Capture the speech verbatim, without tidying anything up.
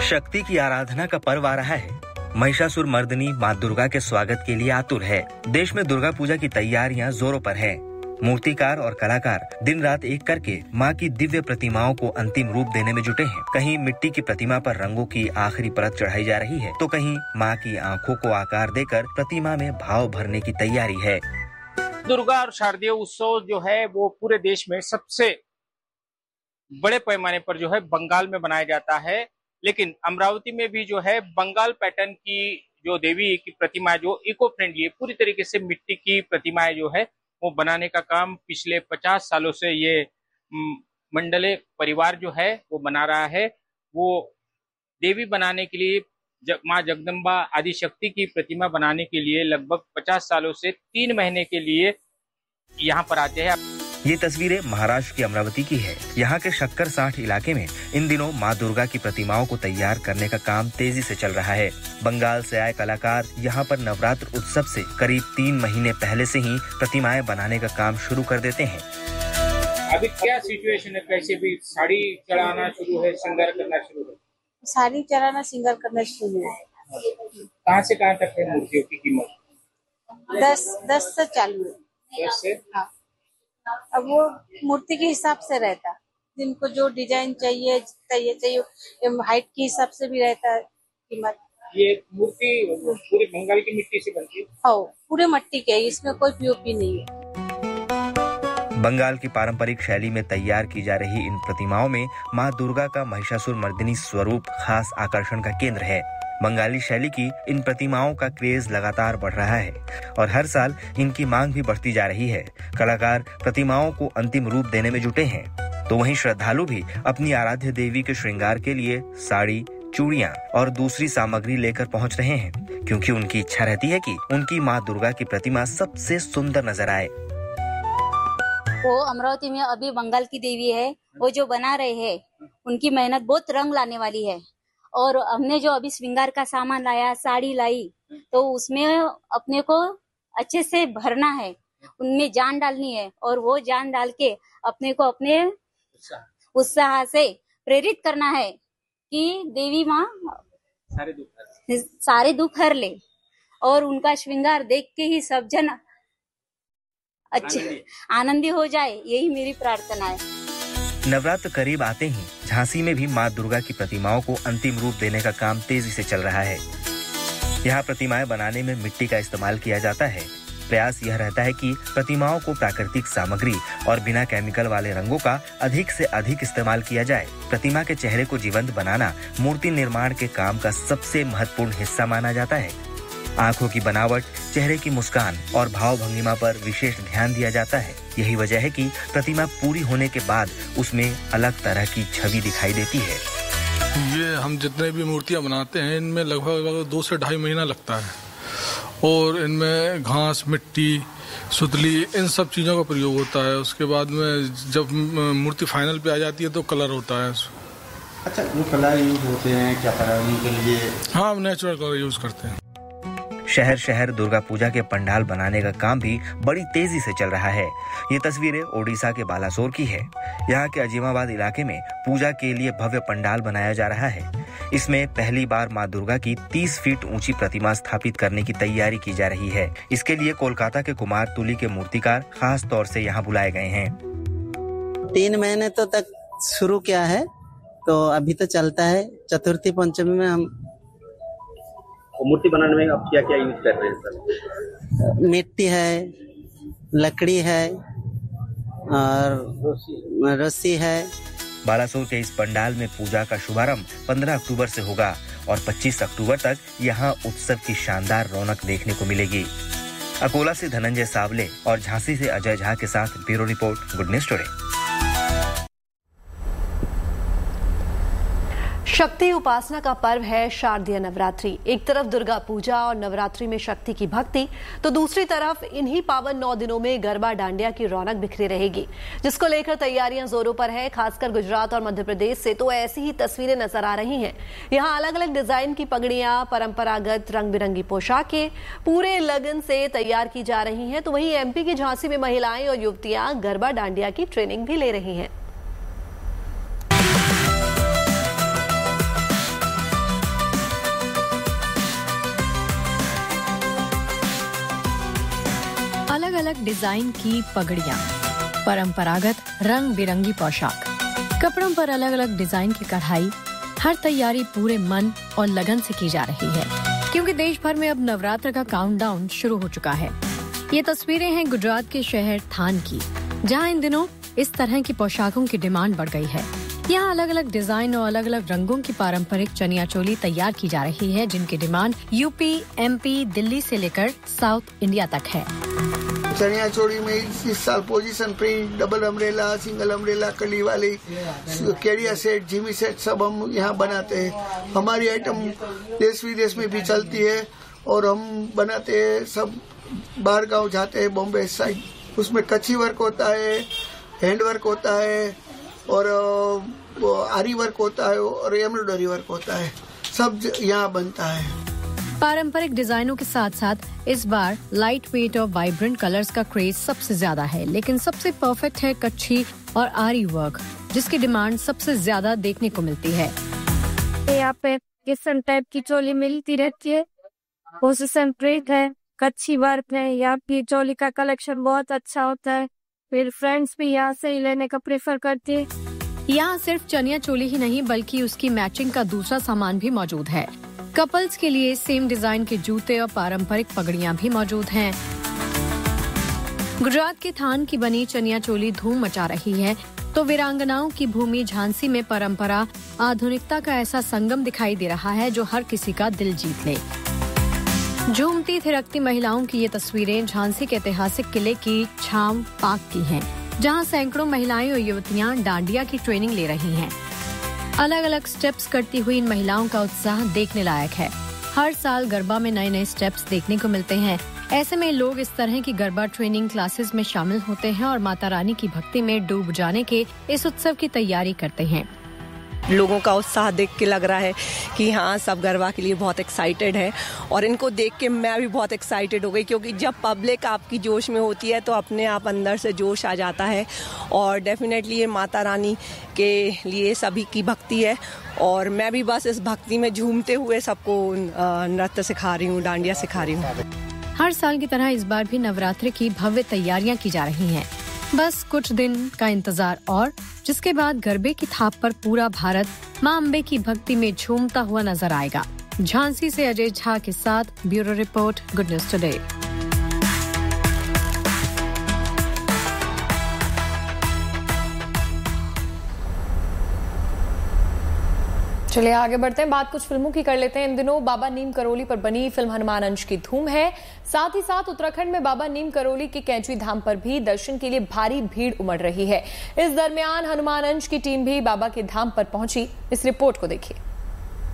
शक्ति की आराधना का पर्व आ रहा है। महिषासुर मर्दिनी माँ दुर्गा के स्वागत के लिए आतुर है। देश में दुर्गा पूजा की तैयारियां जोरों पर है। मूर्तिकार और कलाकार दिन रात एक करके माँ की दिव्य प्रतिमाओं को अंतिम रूप देने में जुटे हैं। कहीं मिट्टी की प्रतिमा पर रंगों की आखिरी परत चढ़ाई जा रही है, तो कहीं माँ की आंखों को आकार देकर प्रतिमा में भाव भरने की तैयारी है। दुर्गा और शारदीय उत्सव जो है वो पूरे देश में सबसे बड़े पैमाने पर जो है बंगाल में बनाया जाता है, लेकिन अमरावती में भी जो है बंगाल पैटर्न की जो देवी की प्रतिमा जो इको फ्रेंडली है, पूरी तरीके से मिट्टी की प्रतिमाएं जो है वो बनाने का काम पिछले पचास सालों से ये मंडले परिवार जो है वो बना रहा है। वो देवी बनाने के लिए जग, माँ जगदम्बा आदिशक्ति की प्रतिमा बनाने के लिए लगभग पचास सालों से तीन महीने के लिए यहाँ पर आते हैं। ये तस्वीरें महाराष्ट्र की अमरावती की है। यहाँ के शक्कर साठ इलाके में इन दिनों माँ दुर्गा की प्रतिमाओं को तैयार करने का काम तेजी से चल रहा है। बंगाल से आए कलाकार यहाँ पर नवरात्र उत्सव से करीब तीन महीने पहले से ही प्रतिमाएं बनाने का काम शुरू कर देते हैं। अभी क्या सिचुएशन है? कैसे भी साड़ी चढ़ाना शुरू है, श्रृंगार करना शुरू है? साड़ी चढ़ाना श्रृंगार करना शुरू है। कहाँ से कहाँ तक है मूर्तियों की कीमत? दस दस से चालू है। दस से? हाँ। अब वो मूर्ति के हिसाब से रहता, जिनको जो डिजाइन चाहिए चाहिए चाहिए हाइट के हिसाब से भी रहता है कीमत। ये मूर्ति पूरे बंगाल की मिट्टी से बनती है? हाँ, पूरे मिट्टी के, इसमें कोई पीओपी नहीं है। बंगाल की पारंपरिक शैली में तैयार की जा रही इन प्रतिमाओं में माँ दुर्गा का महिषासुर मर्दिनी स्वरूप खास आकर्षण का केंद्र है। बंगाली शैली की इन प्रतिमाओं का क्रेज लगातार बढ़ रहा है और हर साल इनकी मांग भी बढ़ती जा रही है। कलाकार प्रतिमाओं को अंतिम रूप देने में जुटे हैं, तो वहीं श्रद्धालु भी अपनी आराध्य देवी के श्रृंगार के लिए साड़ी, चूड़ियां और दूसरी सामग्री लेकर पहुंच रहे हैं, क्योंकि उनकी इच्छा रहती है कि उनकी माँ दुर्गा की प्रतिमा सबसे सुंदर नजर आए। वो अमरावती में अभी बंगाल की देवी है, वो जो बना रहे हैं उनकी मेहनत बहुत रंग लाने वाली है। और हमने जो अभी श्रृंगार का सामान लाया, साड़ी लाई, तो उसमें अपने को अच्छे से भरना है, उनमें जान डालनी है और वो जान डाल के अपने को अपने उत्साह से प्रेरित करना है कि देवी माँ सारे दुख सारे दुख हर ले और उनका श्रृंगार देख के ही सब जन अच्छे आनंदी हो जाए, यही मेरी प्रार्थना है। नवरात्र करीब आते ही झांसी में भी माँ दुर्गा की प्रतिमाओं को अंतिम रूप देने का काम तेजी से चल रहा है। यहाँ प्रतिमाएं बनाने में मिट्टी का इस्तेमाल किया जाता है। प्रयास यह रहता है कि प्रतिमाओं को प्राकृतिक सामग्री और बिना केमिकल वाले रंगों का अधिक से अधिक इस्तेमाल किया जाए। प्रतिमा के चेहरे को जीवंत बनाना मूर्ति निर्माण के काम का सबसे महत्वपूर्ण हिस्सा माना जाता है। आंखों की बनावट, चेहरे की मुस्कान और भाव भंगिमा पर विशेष ध्यान दिया जाता है। यही वजह है कि प्रतिमा पूरी होने के बाद उसमें अलग तरह की छवि दिखाई देती है। ये हम जितने भी मूर्तियां बनाते हैं इनमें लगभग दो से ढाई महीना लगता है और इनमें घास, मिट्टी, सुतली, इन सब चीज़ों का प्रयोग होता है। उसके बाद में जब मूर्ति फाइनल पे आ जाती है तो कलर होता है। अच्छा, वो कलर यूज होते हैं क्या पर्यावरण के लिए? हाँ, हम नेचुरल कलर यूज करते हैं। शहर शहर दुर्गा पूजा के पंडाल बनाने का काम भी बड़ी तेजी से चल रहा है। ये तस्वीरें ओडिशा के बालासोर की है। यहाँ के अजीमाबाद इलाके में पूजा के लिए भव्य पंडाल बनाया जा रहा है। इसमें पहली बार माँ दुर्गा की तीस फीट ऊंची प्रतिमा स्थापित करने की तैयारी की जा रही है। इसके लिए कोलकाता के कुमार तुली के मूर्तिकार खास तौर से यहाँ बुलाए गए हैं। तीन महीने तो तक शुरू किया है, तो अभी तो चलता है। चतुर्थी पंचमी में हम मूर्ति बनाने में आप क्या क्या यूज कर रहे हैं सर? मिट्टी है, लकड़ी है और रस्सी है। बालासोर के इस पंडाल में पूजा का शुभारंभ पंद्रह अक्टूबर से होगा और पच्चीस अक्टूबर तक यहाँ उत्सव की शानदार रौनक देखने को मिलेगी। अकोला से धनंजय सावले और झांसी से अजय झा के साथ bureau report, good news today. शक्ति उपासना का पर्व है शारदीय नवरात्रि। एक तरफ दुर्गा पूजा और नवरात्रि में शक्ति की भक्ति, तो दूसरी तरफ इन्हीं पावन नौ दिनों में गरबा डांडिया की रौनक बिखरी रहेगी, जिसको लेकर तैयारियां जोरों पर है। खासकर गुजरात और मध्य प्रदेश से तो ऐसी ही तस्वीरें नजर आ रही हैं। यहाँ अलग अलग डिजाइन की पगड़ियां, परंपरागत रंग बिरंगी पोशाकें पूरे लगन से तैयार की जा रही हैं। तो वहीं एमपी की झांसी में महिलाएं और युवतियां गरबा डांडिया की ट्रेनिंग भी ले रही हैं। डिजाइन की पगड़ियां, परंपरागत रंग बिरंगी पोशाक, कपड़ों पर अलग अलग डिजाइन की कढ़ाई, हर तैयारी पूरे मन और लगन से की जा रही है, क्योंकि देश भर में अब नवरात्र का काउंटडाउन शुरू हो चुका है। ये तस्वीरें हैं गुजरात के शहर थान की, जहां इन दिनों इस तरह की पोशाकों की डिमांड बढ़ गई है। यहाँ अलग अलग डिजाइन और अलग अलग रंगों की पारंपरिक चनिया चोली तैयार की जा रही है, जिनकी डिमांड यूपी, एमपी, दिल्ली से लेकर साउथ इंडिया तक है। चनिया चोली में इस साल position print, double umbrella, single umbrella, कली वाली, केरिया सेट, जिमी सेट सब हम यहाँ बनाते हैं। हमारी आइटम देश विदेश में भी चलती है और हम बनाते हैं, सब बाहर गाँव जाते हैं, बॉम्बे साइड। उसमें कच्ची वर्क होता है, हैंड वर्क होता है और आरी वर्क होता है और एम्ब्रॉयडरी वर्क होता है, सब यहाँ बनता है। पारंपरिक डिजाइनों के साथ साथ इस बार लाइट वेट और वाइब्रेंट कलर्स का क्रेज सबसे ज्यादा है, लेकिन सबसे परफेक्ट है कच्छी और आरी वर्क, जिसकी डिमांड सबसे ज्यादा देखने को मिलती है। यहाँ पे किस्म टाइप की चोली मिलती रहती है, पोजीशन प्रिंट है, कच्छी वर्क है। यहाँ की चोली का कलेक्शन बहुत अच्छा होता है, फिर फ्रेंड्स भी यहाँ से ही लेने का प्रेफर करते हैं। यहाँ सिर्फ चनिया चोली ही नहीं बल्कि उसकी मैचिंग का दूसरा सामान भी मौजूद है। कपल्स के लिए सेम डिजाइन के जूते और पारंपरिक पगड़ियाँ भी मौजूद हैं। गुजरात के थान की बनी चनिया चोली धूम मचा रही है, तो वीरांगनाओं की भूमि झांसी में परंपरा आधुनिकता का ऐसा संगम दिखाई दे रहा है जो हर किसी का दिल जीत ले। झूमती थिरकती महिलाओं की ये तस्वीरें झांसी के ऐतिहासिक किले की छाव पाक की हैं, जहां सैकड़ों महिलाएं और युवतियां डांडिया की ट्रेनिंग ले रही हैं। अलग अलग स्टेप्स करती हुई इन महिलाओं का उत्साह देखने लायक है। हर साल गरबा में नए नए स्टेप्स देखने को मिलते हैं। ऐसे में लोग इस तरह की गरबा ट्रेनिंग क्लासेस में शामिल होते हैं और माता रानी की भक्ति में डूब जाने के इस उत्सव की तैयारी करते हैं। लोगों का उत्साह देख के लग रहा है कि हाँ, सब गरबा के लिए बहुत एक्साइटेड है और इनको देख के मैं भी बहुत एक्साइटेड हो गई, क्योंकि जब पब्लिक आपकी जोश में होती है तो अपने आप अंदर से जोश आ जाता है और डेफिनेटली ये माता रानी के लिए सभी की भक्ति है और मैं भी बस इस भक्ति में झूमते हुए सबको नृत्य सिखा रही हूँ, डांडिया सिखा रही हूँ। हर साल की तरह इस बार भी नवरात्रि की भव्य तैयारियां की जा रही हैं। बस कुछ दिन का इंतजार और जिसके बाद गरबे की थाप पर पूरा भारत मां अम्बे की भक्ति में झूमता हुआ नजर आएगा। झांसी से अजय झा के साथ bureau report, good news today. चलिए आगे बढ़ते हैं, बात कुछ फिल्मों की कर लेते हैं। इन दिनों बाबा नीम करोली पर बनी फिल्म हनुमान अंश की धूम है। साथ ही साथ उत्तराखंड में बाबा नीम करोली के कैंची धाम पर भी दर्शन के लिए भारी भीड़ उमड़ रही है। इस दरमियान हनुमान अंश की टीम भी बाबा के धाम पर पहुंची। इस रिपोर्ट को देखिए।